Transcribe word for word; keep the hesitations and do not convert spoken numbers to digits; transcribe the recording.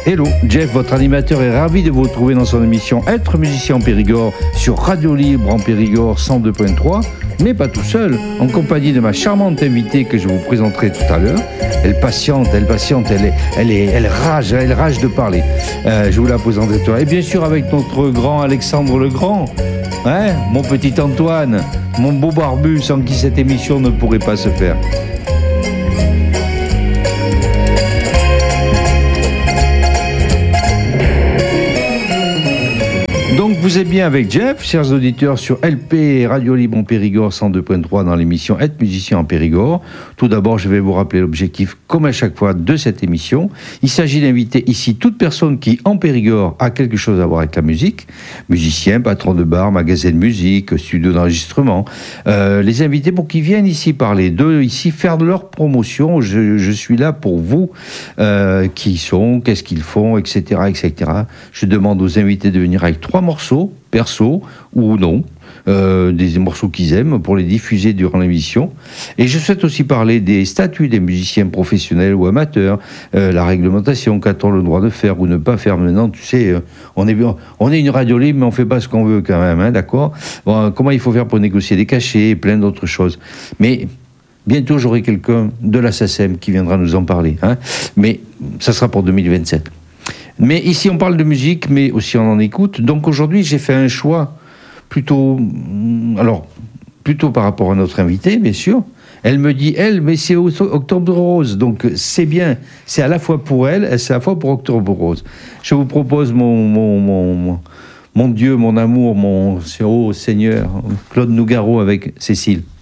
Hello, Jeff, votre animateur, est ravi de vous retrouver dans son émission Être musicien en Périgord sur Radio Libre en Périgord cent deux point trois, mais pas tout seul, en compagnie de ma charmante invitée que je vous présenterai tout à l'heure. Elle patiente, elle patiente, elle, est, elle, est, elle rage, elle rage de parler. Euh, je vous la présenterai tout à l'heure. Et bien sûr avec notre grand Alexandre le Grand, hein, mon petit Antoine, mon beau barbu sans qui cette émission ne pourrait pas se faire. Donc vous êtes bien avec Jeff, chers auditeurs, sur L P Radio Libre en Périgord cent deux point trois dans l'émission Être musicien en Périgord. Tout d'abord, je vais vous rappeler l'objectif, comme à chaque fois, de cette émission. Il s'agit d'inviter ici toute personne qui, en Périgord, a quelque chose à voir avec la musique. Musicien, patron de bar, magasin de musique, studio d'enregistrement. Euh, les inviter pour qu'ils viennent ici parler d'eux, ici faire de leur promotion. Je, je suis là pour vous. Euh, qui ils sont, qu'est-ce qu'ils font, et cetera, et cetera. Je demande aux invités de venir avec trois morceaux, perso ou non, euh, des morceaux qu'ils aiment pour les diffuser durant l'émission. Et je souhaite aussi parler des statuts des musiciens professionnels ou amateurs, euh, la réglementation, qu'a-t-on le droit de faire ou ne pas faire. Maintenant, tu sais, euh, on est, on est une radio libre, mais on fait pas ce qu'on veut quand même, hein, d'accord. Bon, comment il faut faire pour négocier des cachets et plein d'autres choses. Mais bientôt, j'aurai quelqu'un de la S A C E M qui viendra nous en parler, hein. Mais ça sera pour deux mille vingt-sept. Mais ici, on parle de musique, mais aussi on en écoute. Donc aujourd'hui, j'ai fait un choix plutôt... Alors, plutôt par rapport à notre invitée, bien sûr. Elle me dit, elle, mais c'est Octobre Rose. Donc c'est bien. C'est à la fois pour elle, et c'est à la fois pour Octobre Rose. Je vous propose mon... mon, mon, mon, mon Dieu, mon amour, mon... Oh Seigneur, Claude Nougaro avec Cécile.